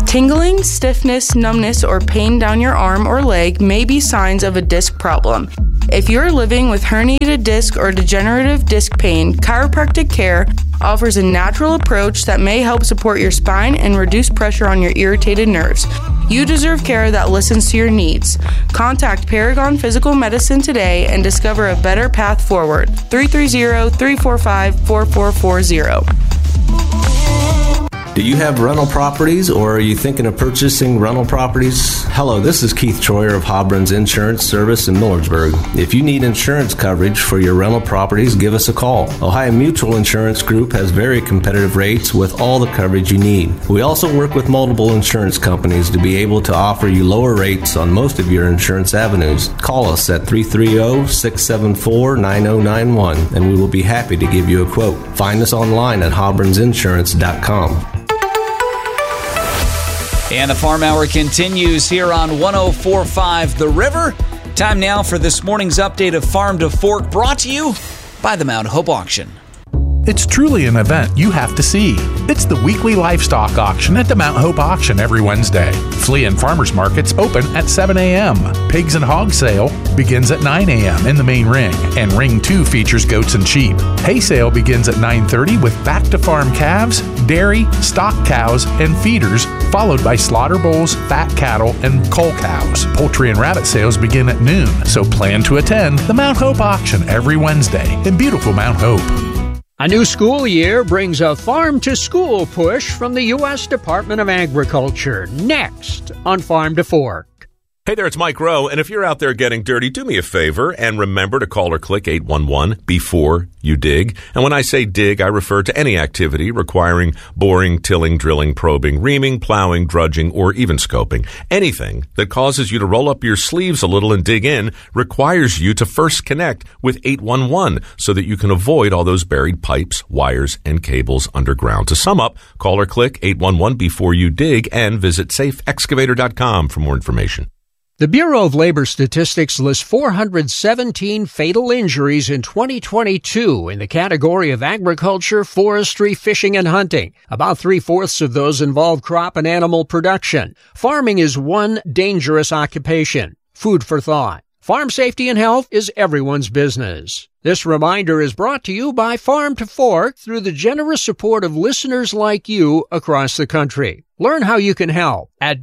Tingling, stiffness, numbness, or pain down your arm or leg may be signs of a disc problem. If you're living with herniated disc or degenerative disc pain, chiropractic care offers a natural approach that may help support your spine and reduce pressure on your irritated nerves. You deserve care that listens to your needs. Contact Paragon Physical Medicine today and discover a better path forward. 330-345-4440. Do you have rental properties, or are you thinking of purchasing rental properties? Hello, this is Keith Troyer of Hobbrun's Insurance Service in Millersburg. If you need insurance coverage for your rental properties, give us a call. Ohio Mutual Insurance Group has very competitive rates with all the coverage you need. We also work with multiple insurance companies to be able to offer you lower rates on most of your insurance avenues. Call us at 330-674-9091 and we will be happy to give you a quote. Find us online at hobbrunsinsurance.com. And the Farm Hour continues here on 104.5 The River. Time now for this morning's update of Farm to Fork, brought to you by the Mount Hope Auction. It's truly an event you have to see. It's the weekly livestock auction at the Mount Hope Auction every Wednesday. Flea and farmers markets open at 7 a.m. Pigs and hog sale begins at 9 a.m. in the main ring, and Ring 2 features goats and sheep. Hay sale begins at 9:30 with back-to-farm calves, dairy, stock cows, and feeders, followed by slaughter bulls, fat cattle, and cull cows. Poultry and rabbit sales begin at noon, so plan to attend the Mount Hope Auction every Wednesday in beautiful Mount Hope. A new school year brings a farm-to-school push from the U.S. Department of Agriculture. Next on Farm to Fork. Hey there, it's Mike Rowe, and if you're out there getting dirty, do me a favor and remember to call or click 811 before you dig. And when I say dig, I refer to any activity requiring boring, tilling, drilling, probing, reaming, plowing, drudging, or even scoping. Anything that causes you to roll up your sleeves a little and dig in requires you to first connect with 811 so that you can avoid all those buried pipes, wires, and cables underground. To sum up, call or click 811 before you dig and visit safeexcavator.com for more information. The Bureau of Labor Statistics lists 417 fatal injuries in 2022 in the category of agriculture, forestry, fishing, and hunting. About 3/4 of those involve crop and animal production. Farming is one dangerous occupation. Food for thought. Farm safety and health is everyone's business. This reminder is brought to you by Farm to Fork through the generous support of listeners like you across the country. Learn how you can help at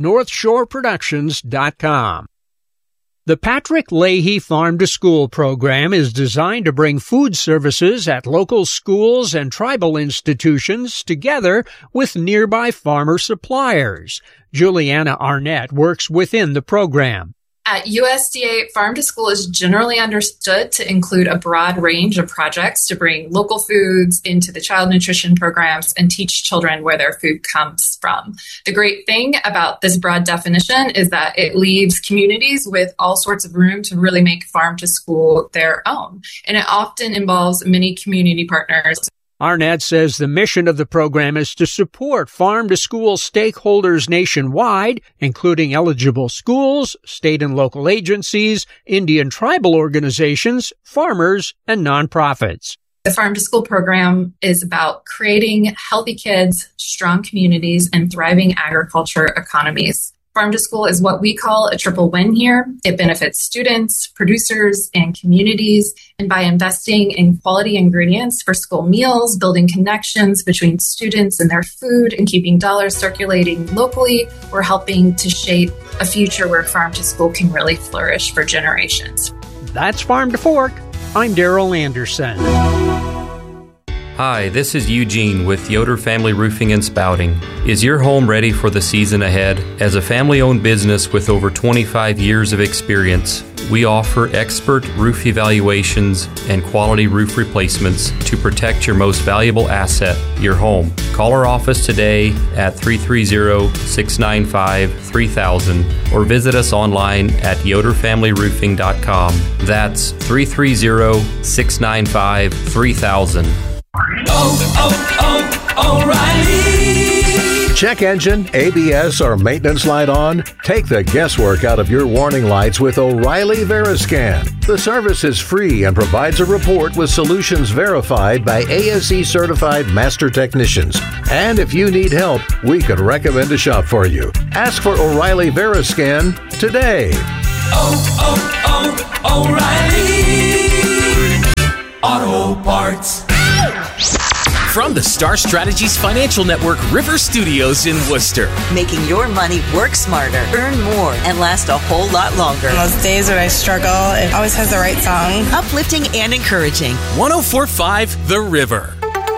NorthshoreProductions.com. The Patrick Leahy Farm to School program is designed to bring food services at local schools and tribal institutions together with nearby farmer suppliers. Juliana Arnett works within the program. At USDA, Farm to School is generally understood to include a broad range of projects to bring local foods into the child nutrition programs and teach children where their food comes from. The great thing about this broad definition is that it leaves communities with all sorts of room to really make Farm to School their own. And it often involves many community partners. Arnett says the mission of the program is to support farm-to-school stakeholders nationwide, including eligible schools, state and local agencies, Indian tribal organizations, farmers, and nonprofits. The Farm to School program is about creating healthy kids, strong communities, and thriving agriculture economies. Farm to School is what we call a triple win here. It benefits students, producers, and communities. And by investing in quality ingredients for school meals, building connections between students and their food, and keeping dollars circulating locally, we're helping to shape a future where Farm to School can really flourish for generations. That's Farm to Fork. I'm Daryl Anderson. Hi, this is Eugene with Yoder Family Roofing and Spouting. Is your home ready for the season ahead? As a family-owned business with over 25 years of experience, we offer expert roof evaluations and quality roof replacements to protect your most valuable asset, your home. Call our office today at 330-695-3000 or visit us online at yoderfamilyroofing.com. That's 330-695-3000. O'Reilly Check engine, ABS, or maintenance light on? Take the guesswork out of your warning lights with O'Reilly Veriscan. The service is free and provides a report with solutions verified by ASE certified master technicians. And if you need help, we could recommend a shop for you. Ask for O'Reilly Veriscan today. O'Reilly Auto Parts. From the Star Strategies Financial Network River Studios in Worcester. Making your money work smarter, earn more, and last a whole lot longer. On those days when I struggle, it always has the right song. Uplifting and encouraging. 104.5 The River.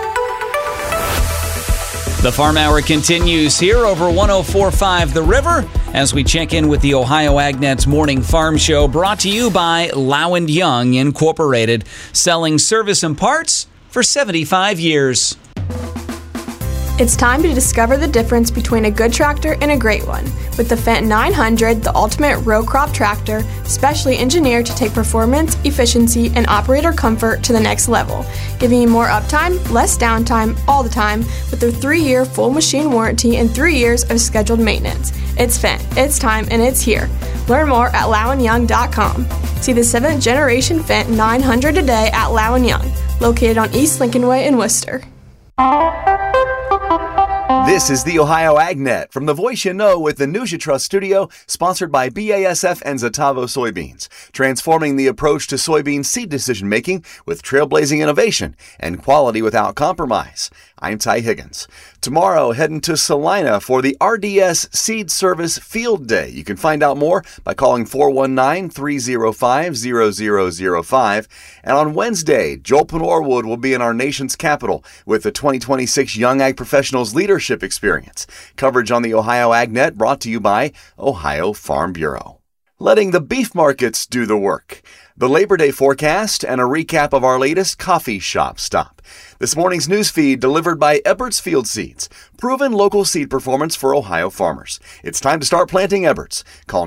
The Farm Hour continues here over 104.5 The River as we check in with the Ohio AgNet's Morning Farm Show, brought to you by Low & Young Incorporated, selling service and parts for 75 years. It's time to discover the difference between a good tractor and a great one. With the Fendt 900, the ultimate row crop tractor, specially engineered to take performance, efficiency, and operator comfort to the next level, giving you more uptime, less downtime, all the time, with their 3-year full machine warranty and 3 years of scheduled maintenance. It's Fendt, it's time, and it's here. Learn more at lowandyoung.com. See the 7th generation Fendt 900 today at Low & Young, located on East Lincoln Way in Worcester. This is the Ohio AgNet from the voice you know with the News You Trust studio, sponsored by BASF and Zetavo soybeans, transforming the approach to soybean seed decision making with trailblazing innovation and quality without compromise. I'm Ty Higgins. Tomorrow, heading to Salina for the RDS Seed Service Field Day. You can find out more by calling 419-305-0005. And on Wednesday, Joel Penorwood will be in our nation's capital with the 2026 Young Ag Professionals Leadership Experience. Coverage on the Ohio AgNet brought to you by Ohio Farm Bureau. Letting the beef markets do the work. The Labor Day forecast and a recap of our latest coffee shop stop. This morning's news feed delivered by Eberts Field Seeds, proven local seed performance for Ohio farmers. It's time to start planting Eberts. Call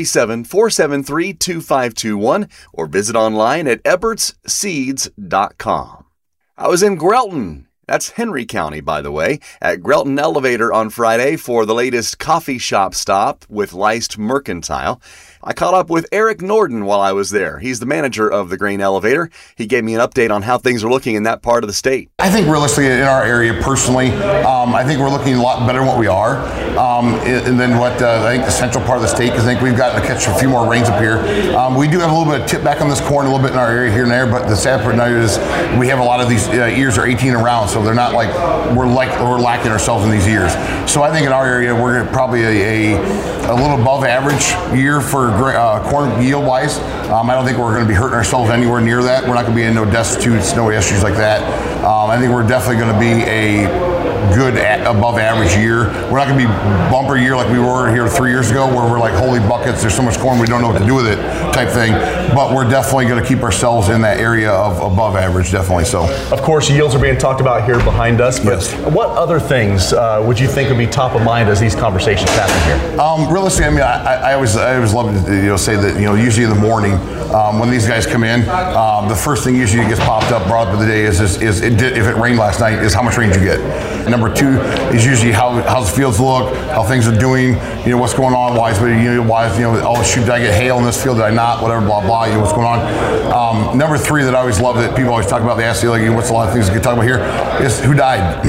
937-473-2521 or visit online at ebertsseeds.com. I was in Grelton. That's Henry County, by the way, at Grelton Elevator on Friday for the latest coffee shop stop with Leist Mercantile. I caught up with Eric Norden while I was there. He's the manager of the grain elevator. He gave me an update on how things are looking in that part of the state. I think realistically in our area personally, I think we're looking a lot better than what we are. And then what I think the central part of the state, because I think we've gotten to catch a few more rains up here. We do have a little bit of tip back on this corn, a little bit in our area here and there, but the sad part now is we have a lot of these ears are 18 around, so they're not like we're lacking ourselves in these years. So I think in our area we're probably a little above average year for corn yield wise. I don't think we're going to be hurting ourselves anywhere near that. We're not going to be in no destitutes, no issues like that. I think we're definitely going to be a good above average year. We're not going to be bumper year like we were here 3 years ago where we're like, holy buckets, there's so much corn we don't know what to do with it type thing. But we're definitely going to keep ourselves in that area of above average, definitely. So, of course, yields are being talked about here behind us, but yes. What other things would you think would be top of mind as these conversations happen here? Realistically, I mean, I always love to say that, usually in the morning when these guys come in, the first thing usually gets popped up, brought up in the day is if it rained last night, is how much rain did you get? And number two is usually how's the fields look, how things are doing, what's going on, why shoot, did I get hail in this field, did I not, whatever, blah, blah, what's going on. Number three that I always love that people always talk about, they ask you, what's a lot of things you can talk about here, is who died.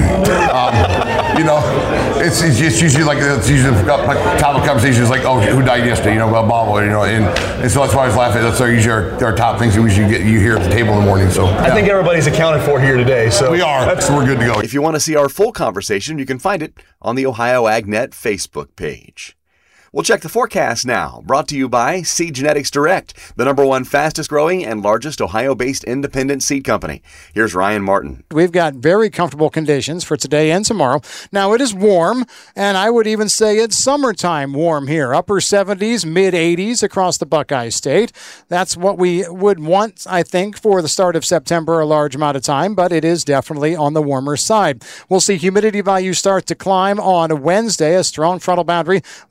It's usually like, it's usually the top of conversation is like, oh, who died yesterday, blah, blah, blah, and so that's why I was laughing. That's usually our top things that we should get you here at the table in the morning. So I think everybody's accounted for here today. So we are. We're good to go. If you want to see our full conversation, you can find it on the Ohio AgNet Facebook page. We'll check the forecast now, brought to you by Seed Genetics Direct, the #1 fastest growing and largest Ohio-based independent seed company. Here's Ryan Martin. We've got very comfortable conditions for today and tomorrow. Now, it is warm, and I would even say it's summertime warm here. Upper 70s, mid 80s across the Buckeye State. That's what we would want, I think, for the start of September, a large amount of time, but it is definitely on the warmer side. We'll see humidity values start to climb on Wednesday, a strong frontal boundary with some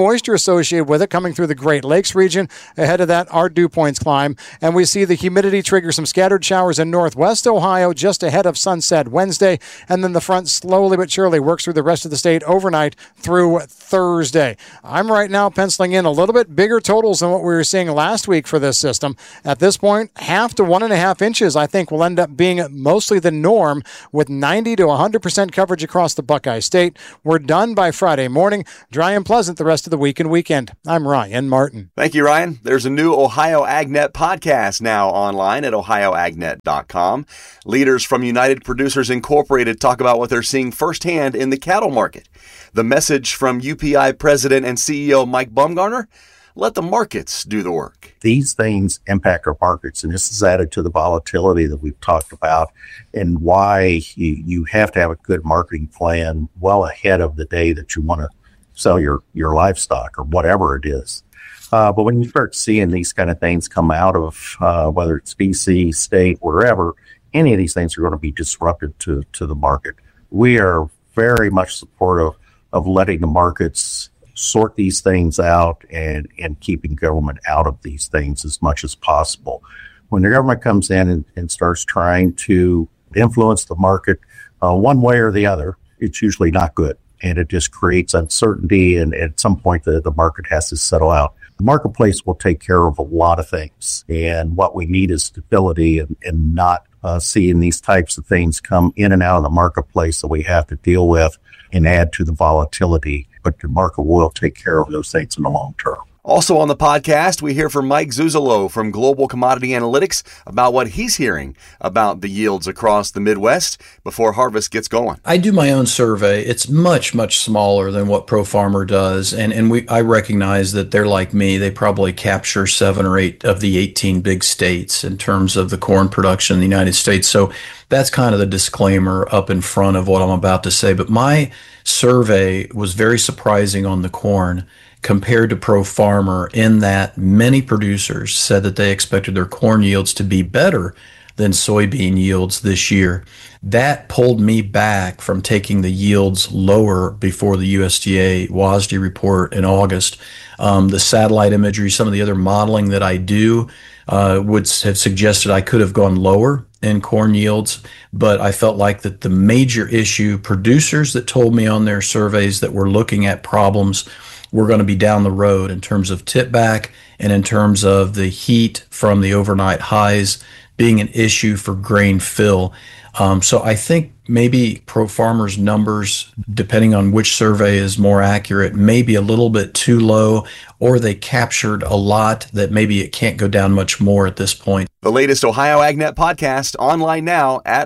moisture associated with it coming through the Great Lakes region. Ahead of that, our dew points climb. And we see the humidity trigger some scattered showers in northwest Ohio just ahead of sunset Wednesday. And then the front slowly but surely works through the rest of the state overnight through Thursday. I'm right now penciling in a little bit bigger totals than what we were seeing last week for this system. At this point, 0.5 to 1.5 inches, I think, will end up being mostly the norm with 90 to 100% coverage across the Buckeye State. We're done by Friday morning. Dry and pleasant the rest of the week and weekend. I'm Ryan Martin. Thank you, Ryan. There's a new Ohio AgNet podcast now online at ohioagnet.com. Leaders from United Producers Incorporated talk about what they're seeing firsthand in the cattle market. The message from UPI President and CEO Mike Bumgarner: let the markets do the work. These things impact our markets, and this is added to the volatility that we've talked about and why you have to have a good marketing plan well ahead of the day that you want to sell your livestock or whatever it is. But when you start seeing these kind of things come out of whether it's BC, state, wherever, any of these things are going to be disruptive to the market. We are very much supportive of letting the markets sort these things out and keeping government out of these things as much as possible. When the government comes in and starts trying to influence the market one way or the other, it's usually not good. And it just creates uncertainty, and at some point the market has to settle out. The marketplace will take care of a lot of things, and what we need is stability and not seeing these types of things come in and out of the marketplace that we have to deal with and add to the volatility. But the market will take care of those things in the long term. Also on the podcast, we hear from Mike Zuzolo from Global Commodity Analytics about what he's hearing about the yields across the Midwest before harvest gets going. I do my own survey. It's much, much smaller than what ProFarmer does. And I recognize that they're like me. They probably capture 7 or 8 of the 18 big states in terms of the corn production in the United States. So that's kind of the disclaimer up in front of what I'm about to say. But my survey was very surprising on the corn compared to ProFarmer, in that many producers said that they expected their corn yields to be better than soybean yields this year. That pulled me back from taking the yields lower before the USDA WASDE report in August. The satellite imagery, some of the other modeling that I do would have suggested I could have gone lower in corn yields, but I felt like that the major issue, producers that told me on their surveys that were looking at problems, we're going to be down the road in terms of tip back and in terms of the heat from the overnight highs being an issue for grain fill. So I think maybe ProFarmer's numbers, depending on which survey is more accurate, may be a little bit too low, or they captured a lot that maybe it can't go down much more at this point. The latest Ohio AgNet podcast online now at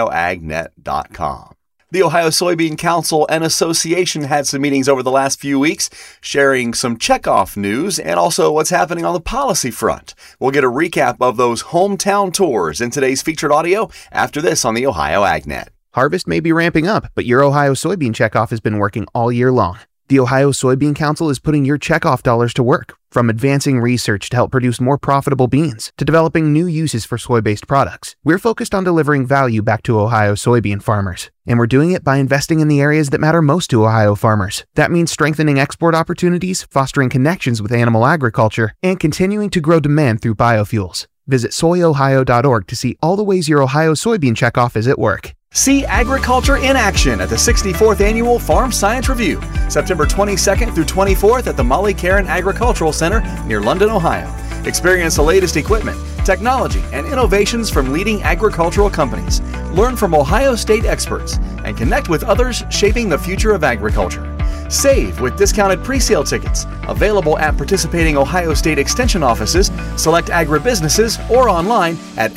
ohioagnet.com. The Ohio Soybean Council and Association had some meetings over the last few weeks, sharing some checkoff news and also what's happening on the policy front. We'll get a recap of those hometown tours in today's featured audio after this on the Ohio AgNet. Harvest may be ramping up, but your Ohio soybean checkoff has been working all year long. The Ohio Soybean Council is putting your checkoff dollars to work, from advancing research to help produce more profitable beans to developing new uses for soy-based products. We're focused on delivering value back to Ohio soybean farmers, and we're doing it by investing in the areas that matter most to Ohio farmers. That means strengthening export opportunities, fostering connections with animal agriculture, and continuing to grow demand through biofuels. Visit soyohio.org to see all the ways your Ohio soybean checkoff is at work. See agriculture in action at the 64th Annual Farm Science Review, September 22nd through 24th at the Molly Caron Agricultural Center near London, Ohio. Experience the latest equipment, technology, and innovations from leading agricultural companies. Learn from Ohio State experts and connect with others shaping the future of agriculture. Save with discounted pre-sale tickets available at participating Ohio State Extension offices, select agribusinesses, or online at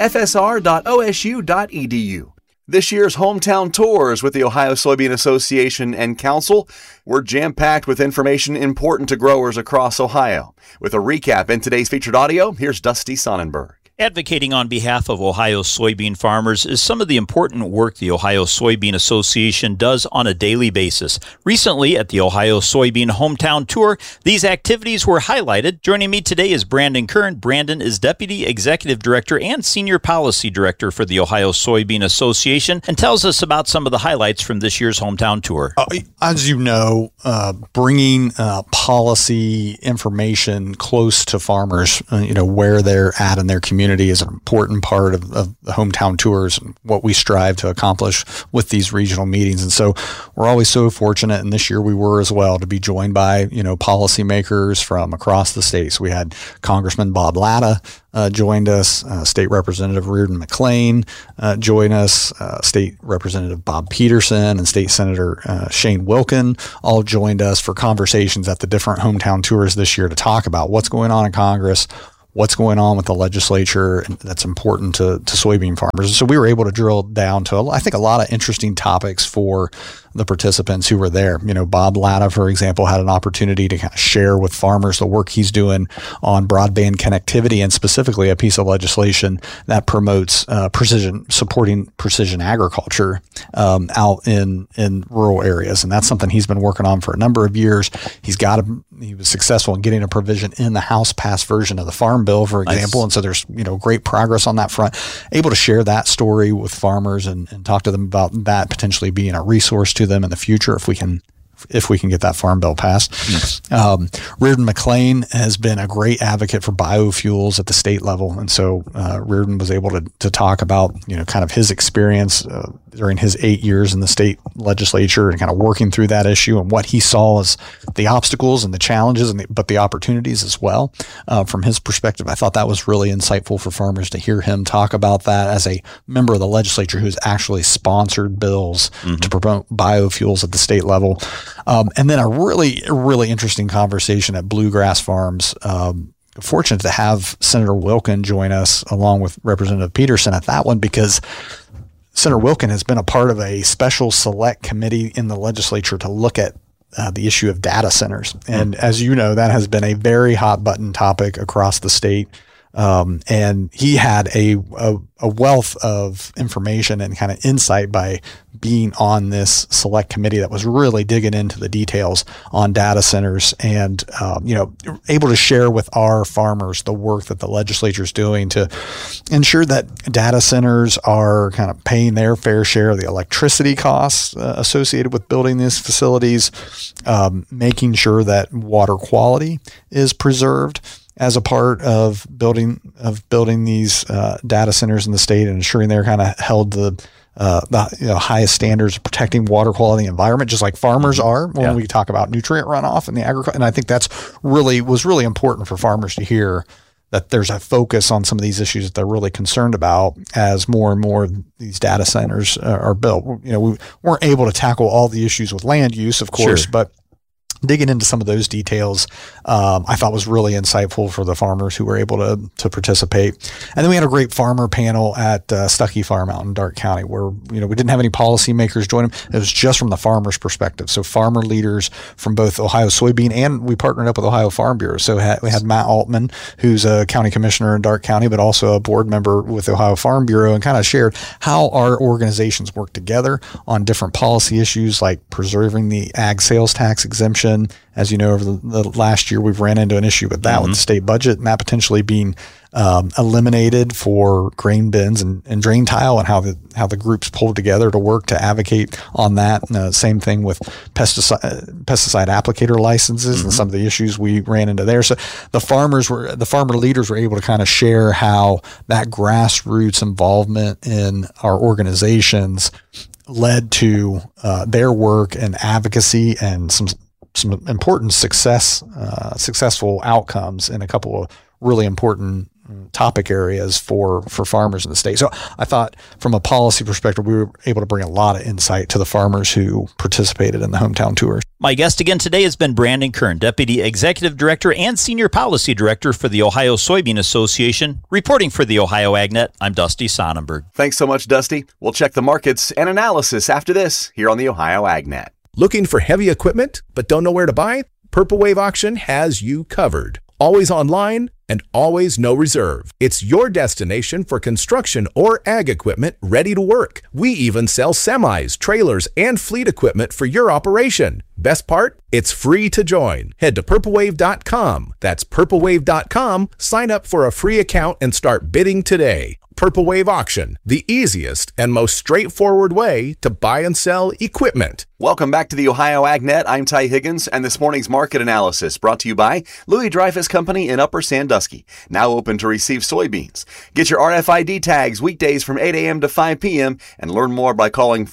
fsr.osu.edu. This year's hometown tours with the Ohio Soybean Association and Council were jam-packed with information important to growers across Ohio. With a recap in today's featured audio, here's Dusty Sonnenberg. Advocating on behalf of Ohio soybean farmers is some of the important work the Ohio Soybean Association does on a daily basis. Recently, at the Ohio Soybean Hometown Tour, these activities were highlighted. Joining me today is Brandon Kern. Brandon is Deputy Executive Director and Senior Policy Director for the Ohio Soybean Association and tells us about some of the highlights from this year's Hometown Tour. As you know, bringing policy information close to farmers, where they're at in their community is an important part of the hometown tours and what we strive to accomplish with these regional meetings. And so we're always so fortunate, and this year we were as well, to be joined by, policymakers from across the state. So we had Congressman Bob Latta joined us, State Representative Reardon McClain joined us, State Representative Bob Peterson and State Senator Shane Wilkin all joined us for conversations at the different hometown tours this year to talk about what's going on in Congress, what's going on with the legislature that's important to soybean farmers. So we were able to drill down to, I think, a lot of interesting topics for the participants who were there. Bob Latta, for example, had an opportunity to kind of share with farmers the work he's doing on broadband connectivity and specifically a piece of legislation that promotes supporting precision agriculture out in rural areas. And that's something he's been working on for a number of years. He was successful in getting a provision in the House passed version of the Farm Bill, for example. Nice. And so there's, great progress on that front. Able to share that story with farmers and talk to them about that potentially being a resource to them in the future if we can get that Farm Bill passed. Reardon McClain has been a great advocate for biofuels at the state level. And so Reardon was able to talk about, kind of his experience during his 8 years in the state legislature and kind of working through that issue and what he saw as the obstacles and the challenges, but the opportunities as well. From his perspective, I thought that was really insightful for farmers to hear him talk about that as a member of the legislature who's actually sponsored bills to promote biofuels at the state level. And then a really, really interesting conversation at Bluegrass Farms. Fortunate to have Senator Wilkin join us along with Representative Peterson at that one because Senator Wilkin has been a part of a special select committee in the legislature to look at the issue of data centers. And as you know, that has been a very hot button topic across the state. And he had a wealth of information and kind of insight by being on this select committee that was really digging into the details on data centers and, able to share with our farmers the work that the legislature is doing to ensure that data centers are kind of paying their fair share of the electricity costs associated with building these facilities, making sure that water quality is preserved as a part of building these data centers in the state and ensuring they're kind of held to the highest standards of protecting water quality and environment, just like farmers are when we talk about nutrient runoff and the agriculture. And I think that's was really important for farmers to hear that there's a focus on some of these issues that they're really concerned about as more and more of these data centers are built. We weren't able to tackle all the issues with land use, of course, but digging into some of those details, I thought was really insightful for the farmers who were able to participate. And then we had a great farmer panel at Stuckey Farm out in Darke County where, we didn't have any policymakers join them. It was just from the farmer's perspective. So farmer leaders from both Ohio Soybean and we partnered up with Ohio Farm Bureau. So we had Matt Altman, who's a county commissioner in Darke County, but also a board member with Ohio Farm Bureau, and kind of shared how our organizations work together on different policy issues like preserving the ag sales tax exemption. As you know, over the last year, we've ran into an issue with that with the state budget and that potentially being eliminated for grain bins and drain tile, and how the groups pulled together to work to advocate on that. Same thing with pesticide applicator licenses and some of the issues we ran into there. So the farmer leaders were able to kind of share how that grassroots involvement in our organizations led to their work and advocacy and some important successful outcomes in a couple of really important topic areas for farmers in the state. So I thought from a policy perspective, we were able to bring a lot of insight to the farmers who participated in the hometown tours. My guest again today has been Brandon Kern, Deputy Executive Director and Senior Policy Director for the Ohio Soybean Association. Reporting for the Ohio AgNet, I'm Dusty Sonnenberg. Thanks so much, Dusty. We'll check the markets and analysis after this here on the Ohio AgNet. Looking for heavy equipment but don't know where to buy? Purple Wave Auction has you covered. always online, and always no reserve. It's your destination for construction or ag equipment ready to work. We even sell semis, trailers, and fleet equipment for your operation. Best part? It's free to join. Head to purplewave.com. That's purplewave.com. Sign up for a free account and start bidding today. Purple Wave Auction, the easiest and most straightforward way to buy and sell equipment. Welcome back to the Ohio AgNet. I'm Ty Higgins, and this morning's market analysis brought to you by Louis Dreyfus Company in Upper Sandusky, now open to receive soybeans. Get your RFID tags weekdays from 8 a.m. to 5 p.m. and learn more by calling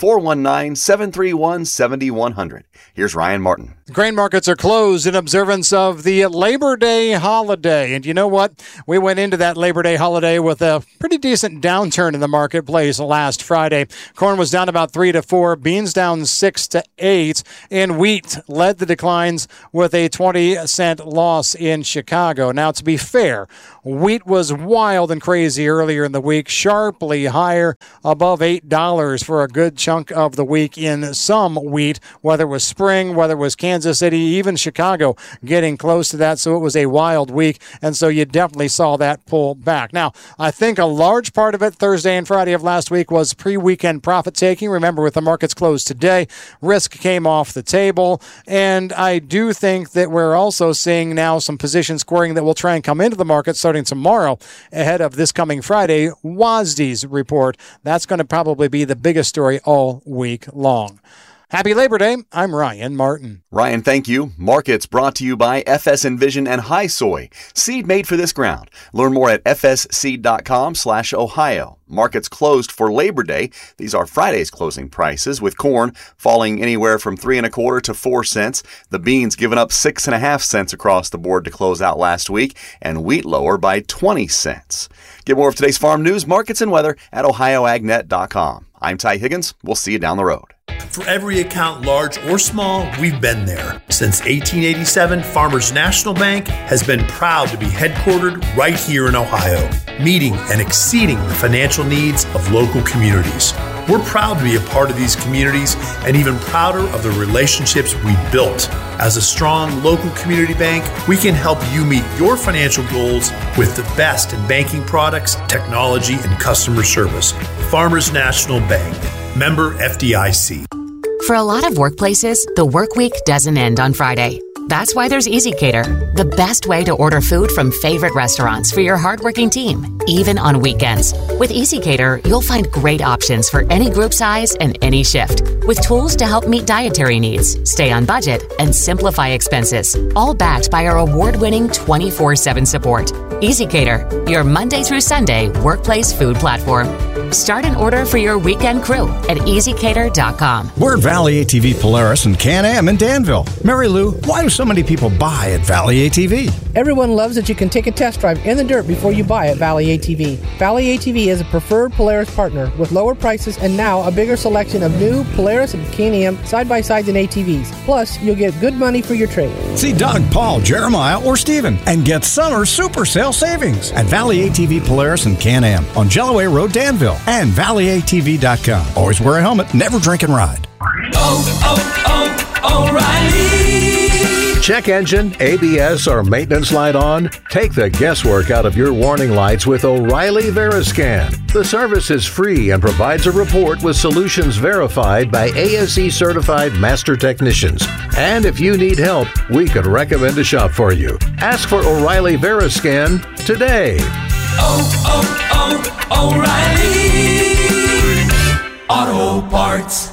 419-731-7100. Here's Ryan Martin. Grain markets are closed in observance of the Labor Day holiday. And you know what? We went into that Labor Day holiday with a pretty decent downturn in the marketplace last Friday. Corn was down about 3 to 4, beans down 6 to 8, and wheat led the declines with a 20-cent loss in Chicago. Now, to be fair, wheat was wild and crazy earlier in the week, sharply higher, above $8 for a good chunk of the week in some wheat, whether it was spring, whether it was Kansas City, even Chicago getting close to that. So it was a wild week, and so you definitely saw that pull back. Now, I think a large part of it Thursday and Friday of last week was pre-weekend profit taking. Remember, with the markets closed today, risk came off the table, and I do think that we're also seeing now some position squaring that will try and come into the market starting tomorrow ahead of this coming Friday, WASDE's report. That's going to probably be the biggest story all week long. Happy Labor Day. I'm Ryan Martin. Ryan, thank you. Markets brought to you by FS Envision and High Soy, seed made for this ground. Learn more at fsseed.com/Ohio. Markets closed for Labor Day. These are Friday's closing prices, with corn falling anywhere from 3 1/4 to 4 cents. The beans giving up 6 1/2 cents across the board to close out last week, and wheat lower by 20 cents. Get more of today's farm news, markets, and weather at ohioagnet.com. I'm Ty Higgins. We'll see you down the road. For every account, large or small, we've been there. Since 1887, Farmers National Bank has been proud to be headquartered right here in Ohio, meeting and exceeding the financial needs of local communities. We're proud to be a part of these communities and even prouder of the relationships we built. As a strong local community bank, we can help you meet your financial goals with the best in banking products, technology, and customer service. Farmers National Bank. Member FDIC. For a lot of workplaces, the work week doesn't end on Friday. That's why there's EasyCater, the best way to order food from favorite restaurants for your hardworking team, even on weekends. With EasyCater, you'll find great options for any group size and any shift, with tools to help meet dietary needs, stay on budget, and simplify expenses, all backed by our award-winning 24/7 support. EasyCater, your Monday through Sunday workplace food platform. Start an order for your weekend crew at EasyCater.com. We're at Valley ATV Polaris and Can-Am in Danville. Mary Lou, why do so many people buy at Valley ATV? Everyone loves that you can take a test drive in the dirt before you buy at Valley ATV. Valley ATV is a preferred Polaris partner with lower prices and now a bigger selection of new Polaris and Can-Am side-by-sides and ATVs. Plus, you'll get good money for your trade. See Doug, Paul, Jeremiah, or Steven and get summer super sale savings at Valley ATV Polaris and Can-Am on Jellaway Road, Danville, and valleyatv.com. Always wear a helmet, never drink and ride. O'Reilly. Check engine, ABS, or maintenance light on? Take the guesswork out of your warning lights with O'Reilly Veriscan. The service is free and provides a report with solutions verified by ASE certified master technicians. And if you need help, we could recommend a shop for you. Ask for O'Reilly Veriscan today. O'Reilly Auto Parts.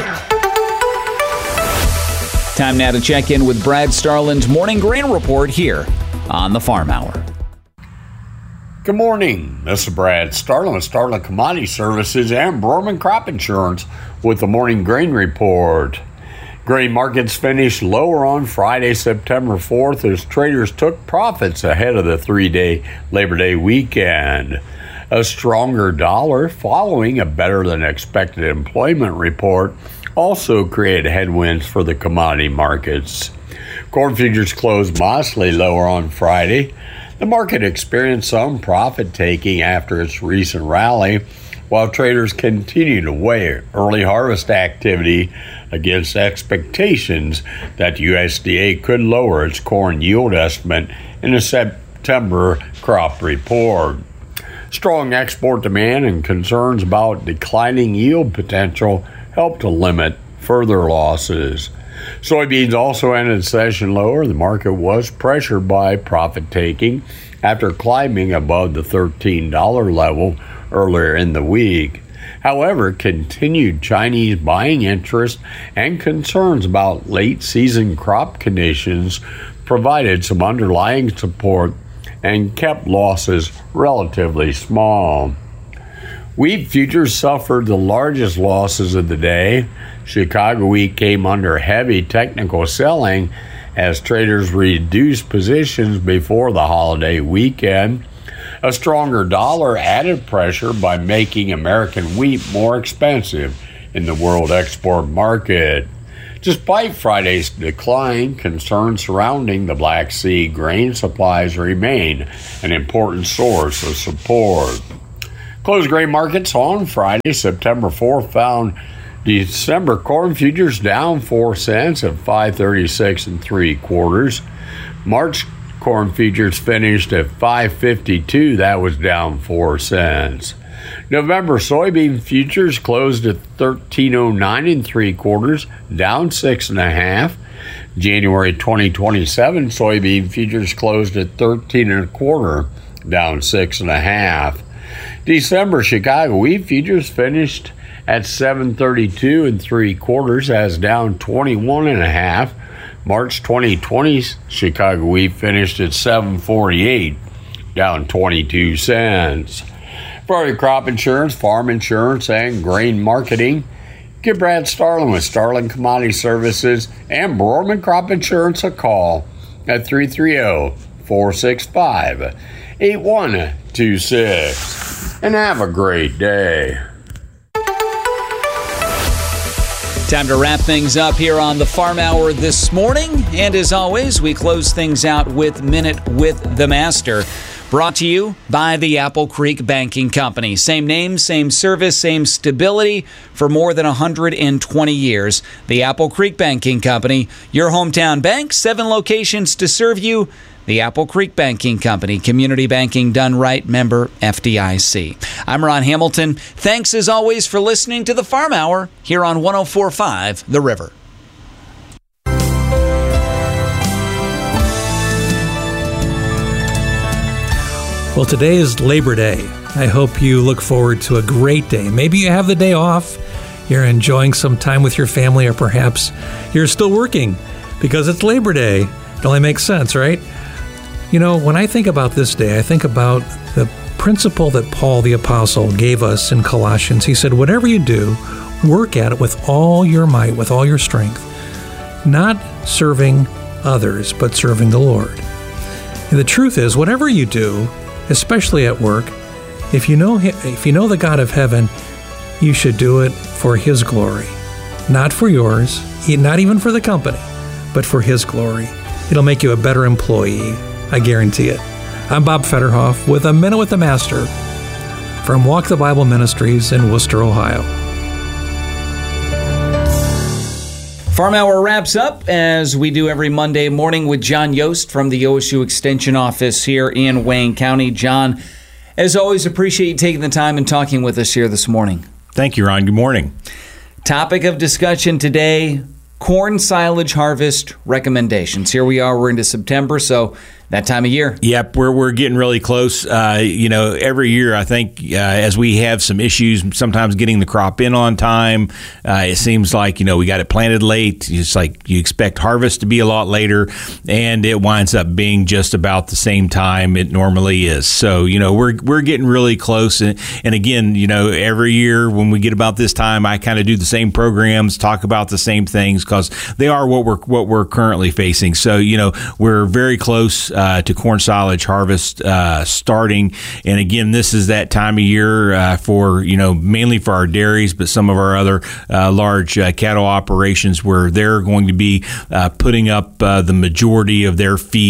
Time now to check in with Brad Starland's Morning Grain Report here on the Farm Hour. Good morning. This is Brad Starland with Starland Commodity Services and Broerman Crop Insurance with the Morning Grain Report. Grain markets finished lower on Friday, September 4th, as traders took profits ahead of the 3-day Labor Day weekend. A stronger dollar following a better-than-expected employment report also created headwinds for the commodity markets. Corn futures closed modestly lower on Friday. The market experienced some profit-taking after its recent rally, while traders continue to weigh early harvest activity against expectations that the USDA could lower its corn yield estimate in the September crop report. Strong export demand and concerns about declining yield potential helped to limit further losses. Soybeans also ended session lower. The market was pressured by profit taking after climbing above the $13 level earlier in the week. However, continued Chinese buying interest and concerns about late season crop conditions provided some underlying support and kept losses relatively small. Wheat futures suffered the largest losses of the day. Chicago wheat came under heavy technical selling as traders reduced positions before the holiday weekend. A stronger dollar added pressure by making American wheat more expensive in the world export market. Despite Friday's decline, concerns surrounding the Black Sea grain supplies remain an important source of support. Closed grain markets on Friday, September 4th, found December corn futures down 4 cents at 5.36 3/4. March corn futures finished at 5.52. That was down 4 cents. November soybean futures closed at 13.09 3/4, down 6.5. January 2027 soybean futures closed at 13.25, down 6.5. December Chicago wheat futures finished at 7.32 3/4, as down 21.5. March 2020 Chicago wheat finished at 7.48, down 22 cents. For your crop insurance, farm insurance, and grain marketing, give Brad Starlin with Starlin Commodity Services and Broerman Crop Insurance a call at 330-465-8126. And have a great day. Time to wrap things up here on the Farm Hour this morning. And as always, we close things out with Minute with the Master. Brought to you by the Apple Creek Banking Company. Same name, same service, same stability for more than 120 years. The Apple Creek Banking Company, your hometown bank, 7 locations to serve you. The Apple Creek Banking Company, community banking done right, member FDIC. I'm Ron Hamilton. Thanks as always for listening to the Farm Hour here on 104.5 The River. Well, today is Labor Day. I hope you look forward to a great day. Maybe you have the day off, you're enjoying some time with your family, or perhaps you're still working because it's Labor Day. It only makes sense, right? You know, when I think about this day, I think about the principle that Paul the Apostle gave us in Colossians. He said, whatever you do, work at it with all your might, with all your strength, not serving others, but serving the Lord. And the truth is, whatever you do, especially at work, if you know the God of heaven, you should do it for His glory, not for yours, not even for the company, but for His glory. It'll make you a better employee. I guarantee it. I'm Bob Fetterhoff with a Minute with the Master from Walk the Bible Ministries in Worcester, Ohio. Farm Hour wraps up as we do every Monday morning with John Yost from the OSU Extension Office here in Wayne County. John, as always, appreciate you taking the time and talking with us here this morning. Thank you, Ron. Good morning. Topic of discussion today, corn silage harvest recommendations. Here we are, we're into September, so that time of year. Yep, we're getting really close. Every year I think as we have some issues, sometimes getting the crop in on time, it seems like, we got it planted late. It's like you expect harvest to be a lot later, and it winds up being just about the same time it normally is. So, we're getting really close. And again, every year when we get about this time, I kind of do the same programs, talk about the same things because they are what we're currently facing. So, we're very close to corn silage harvest starting. And again, this is that time of year for, mainly for our dairies, but some of our other large cattle operations where they're going to be putting up the majority of their feed